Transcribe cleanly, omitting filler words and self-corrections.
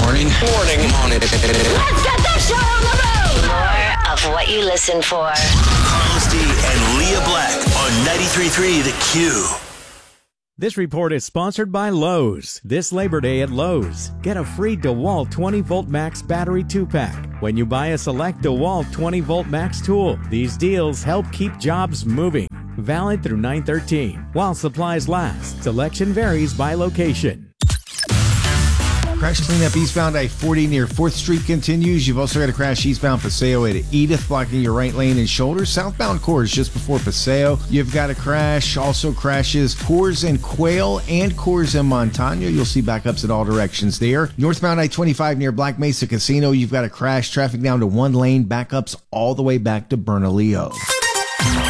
Morning. Let's get this show on the road! More of what you listen for. Carlos D and Leah Black on 93.3 The Q. This report is sponsored by Lowe's. This Labor Day at Lowe's, get a free DeWalt 20-volt max battery 2-pack when you buy a select DeWalt 20-volt max tool. These deals help keep jobs moving. Valid through 9/13. While supplies last. Selection varies by location. Crash cleanup eastbound I-40 near 4th Street continues. You've also got a crash eastbound Paseo at Edith, blocking your right lane and shoulder. Southbound Coors just before Paseo. You've got a crash, also crashes Coors and Quail and Coors and Montano. You'll see backups at all directions there. Northbound I-25 near Black Mesa Casino. You've got a crash, traffic down to one lane, backups all the way back to Bernalillo.